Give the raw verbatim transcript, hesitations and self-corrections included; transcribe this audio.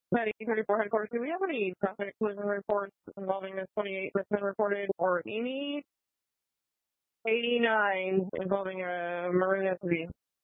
Petty thirty-four headquarters, do we have any traffic collision reports involving this twenty-eight person reported or any eighty-nine involving a maroon S U V?